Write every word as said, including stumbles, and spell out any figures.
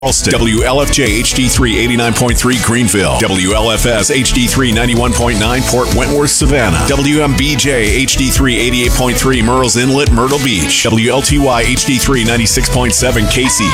Charleston, W L F J H D three eighty-nine point three Greenville, W L F S H D three ninety-one point nine Port Wentworth, Savannah, W M B J H D three eighty-eight point three Murrells Inlet, Myrtle Beach, W L T Y H D three ninety-six point seven Casey,